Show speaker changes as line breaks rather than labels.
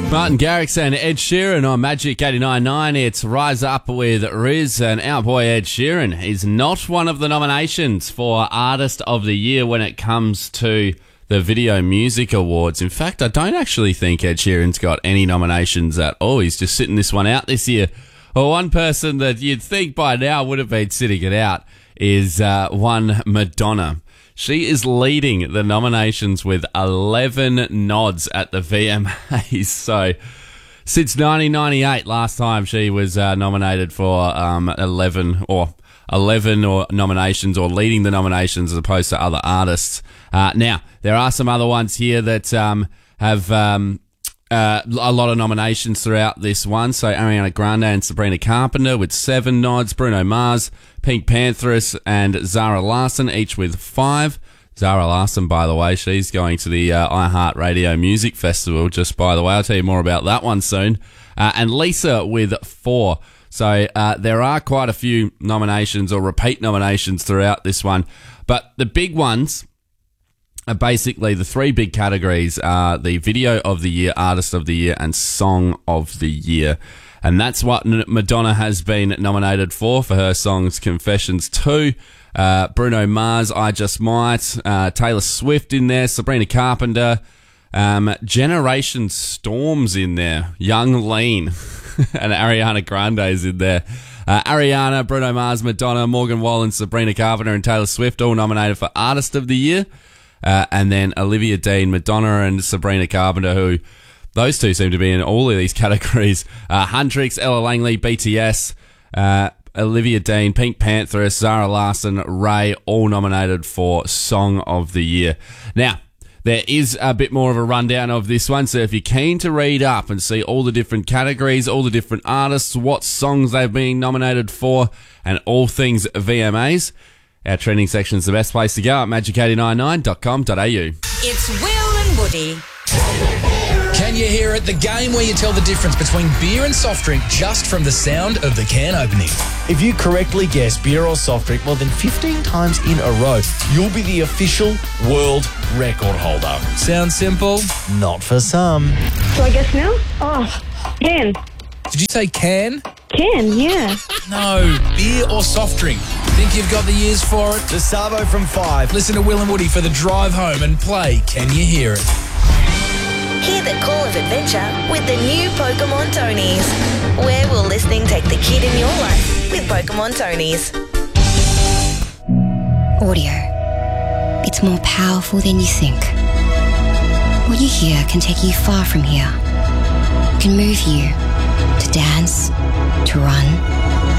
Martin Garrix and Ed Sheeran on Magic 89.9. It's Rise Up with Riz, and our boy Ed Sheeran is not one of the nominations for Artist of the Year when it comes to the Video Music Awards. In fact, I don't actually think Ed Sheeran's got any nominations at all. He's just sitting this one out this year. Well, one person that you'd think by now would have been sitting it out is one Madonna. She is leading the nominations with 11 nods at the VMAs. So, since 1998, last time she was nominated for 11 nominations, or leading the nominations as opposed to other artists. Now, there are some other ones here that have a lot of nominations throughout this one. So, Ariana Grande and Sabrina Carpenter with 7 nods. Bruno Mars, Pink Panthers, and Zara Larsson, each with 5. Zara Larsson, by the way, she's going to the iHeartRadio Music Festival, just by the way. I'll tell you more about that one soon. And Lisa with 4. So there are quite a few nominations or repeat nominations throughout this one. But the big ones are basically the 3 big categories are the Video of the Year, Artist of the Year, and Song of the Year. And that's what Madonna has been nominated for her songs Confessions 2, Bruno Mars, I Just Might, Taylor Swift in there, Sabrina Carpenter, Generation Storm's in there, Young Lean, and Ariana Grande's in there. Ariana, Bruno Mars, Madonna, Morgan Wallen, Sabrina Carpenter, and Taylor Swift all nominated for Artist of the Year. And then Olivia Dean, Madonna, and Sabrina Carpenter, who... those two seem to be in all of these categories. Huntrix, Ella Langley, BTS, Olivia Dean, Pink Panther, Zara Larsson, Ray, all nominated for Song of the Year. Now, there is a bit more of a rundown of this one, so if you're keen to read up and see all the different categories, all the different artists, what songs they've been nominated for, and all things VMAs, our trending section is the best place to go at magic899.com.au.
It's Will and Woody.
Can you hear it? The game where you tell the difference between beer and soft drink just from the sound of the can opening.
If you correctly guess beer or soft drink more than 15 times in a row, you'll be the official world record holder.
Sounds simple?
Not for some.
Do I guess now? Oh, can.
Did you say can?
Can, yeah.
No, beer or soft drink. Think you've got the years for it?
The Sabo from 5.
Listen to Will and Woody for the drive home and play Can You Hear It?
Hear the call of adventure with the new Pokemon Tonys. Where will listening take the kid in your life with Pokemon Tonys?
Audio. It's more powerful than you think. What you hear can take you far from here. It can move you to dance, to run,